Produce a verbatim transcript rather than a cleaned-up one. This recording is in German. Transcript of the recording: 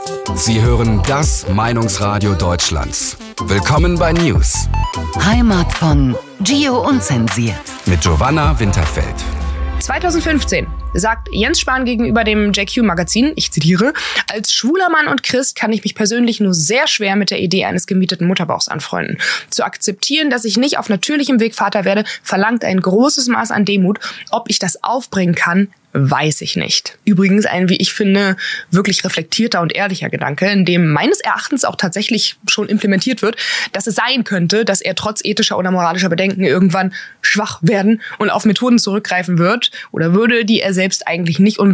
Sie hören das Meinungsradio Deutschlands. Willkommen bei News. Heimat von Gio Unzensiert. Mit Giovanna Winterfeld. zweitausendfünfzehn sagt Jens Spahn gegenüber dem J Q-Magazin, ich zitiere, als schwuler Mann und Christ kann ich mich persönlich nur sehr schwer mit der Idee eines gemieteten Mutterbauchs anfreunden. Zu akzeptieren, dass ich nicht auf natürlichem Weg Vater werde, verlangt ein großes Maß an Demut. Ob ich das aufbringen kann, weiß ich nicht. Übrigens ein, wie ich finde, wirklich reflektierter und ehrlicher Gedanke, in dem meines Erachtens auch tatsächlich schon implementiert wird, dass es sein könnte, dass er trotz ethischer oder moralischer Bedenken irgendwann schwach werden und auf Methoden zurückgreifen wird oder würde, die er selbst eigentlich nicht unbedingt